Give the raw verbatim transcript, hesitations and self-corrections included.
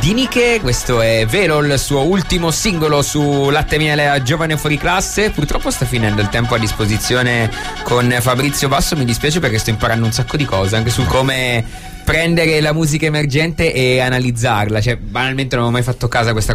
Diniche, questo è Velo, il suo ultimo singolo su Latte Miele a Giovane Fuori Classe. Purtroppo sta finendo il tempo a disposizione con Fabrizio Basso, mi dispiace perché sto imparando un sacco di cose anche su come prendere la musica emergente e analizzarla, cioè banalmente non ho mai fatto caso a questa